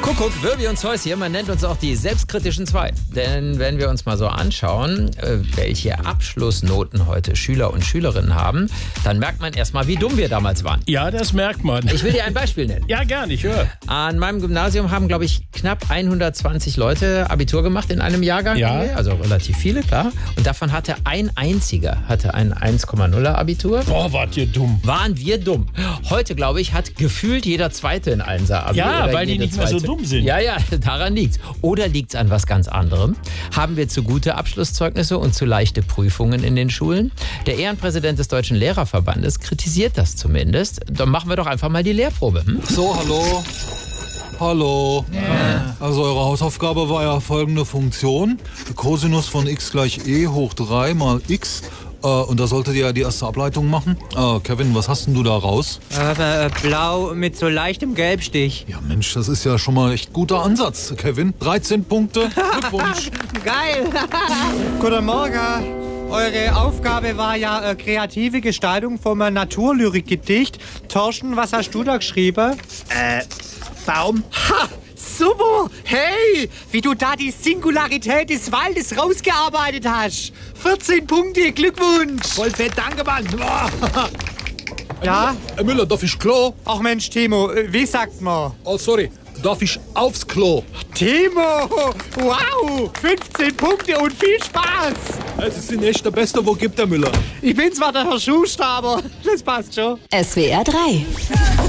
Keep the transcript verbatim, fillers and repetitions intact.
Kuckuck, Wirbi und Zeus hier, man nennt uns auch die selbstkritischen zwei. Denn wenn wir uns mal so anschauen, welche Abschlussnoten heute Schüler und Schülerinnen haben, dann merkt man erstmal, wie dumm wir damals waren. Ja, das merkt man. Ich will dir ein Beispiel nennen. Ja, gern, ich höre. An meinem Gymnasium haben, glaube ich, knapp hundertzwanzig Leute Abitur gemacht in einem Jahrgang. Ja. Also relativ viele, klar. Und davon hatte ein einziger hatte ein eins Komma null Abitur. Boah, wart ihr dumm. Waren wir dumm. Heute, glaube ich, hat gefühlt jeder Zweite ein Einser-Abi. Ja, oder weil die jede nicht mehr so Zweite. dumm sind. Ja, ja, daran liegt's. Oder liegt's an was ganz anderem? Haben wir zu gute Abschlusszeugnisse und zu leichte Prüfungen in den Schulen? Der Ehrenpräsident des Deutschen Lehrerverbandes kritisiert das zumindest. Dann machen wir doch einfach mal die Lehrprobe. Hm? So, hallo. Hallo. Yeah. Also eure Hausaufgabe war ja folgende Funktion. Cosinus von x gleich e hoch drei mal x. Äh, und da solltet ihr ja die erste Ableitung machen. Äh, Kevin, was hast denn du da raus? Äh, blau mit so leichtem Gelbstich. Ja Mensch, das ist ja schon mal echt guter Ansatz, Kevin. dreizehn Punkte. Glückwunsch. Geil. Guten Morgen. Eure Aufgabe war ja äh, kreative Gestaltung vom äh, Naturlyrikgedicht. Torsten, was hast du da geschrieben? Äh, Baum. Ha! Super! Hey, wie du da die Singularität des Waldes rausgearbeitet hast. vierzehn Punkte, Glückwunsch! Voll fett, danke, Mann. Boah. Ja? Herr Müller, darf ich Klo? Ach Mensch, Timo, äh, wie sagt man? Oh, sorry. Darf ich aufs Klo? Timo! Wow! fünfzehn Punkte und viel Spaß! Sie sind echt der Beste. Wo gibt der Müller? Ich bin zwar der Herr Schuster, aber das passt schon. S W R drei